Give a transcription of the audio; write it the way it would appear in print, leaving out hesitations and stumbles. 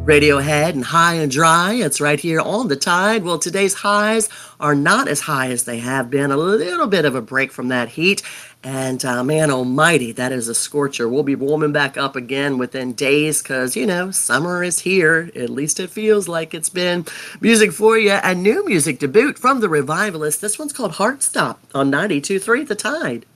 Radiohead and High and Dry. It's right here on the Tide. Well, today's highs are not as high as they have been. A little bit of a break from that heat. And man almighty, that is a scorcher. We'll be warming back up again within days because, summer is here. At least it feels like it's been. Music for you and new music to boot from the Revivalists. This one's called Heartstop on 92.3 The Tide.